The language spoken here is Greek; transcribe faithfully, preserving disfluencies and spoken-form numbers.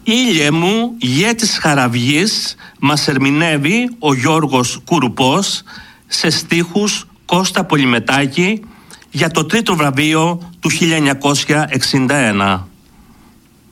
«Ήλιε μου, ηγέτης χαραυγής», μας ερμηνεύει ο Γιώργος Κουρουπός σε στίχους Κώστα Πολυμετάκη για το τρίτο βραβείο του χίλια εννιακόσια εξήντα ένα.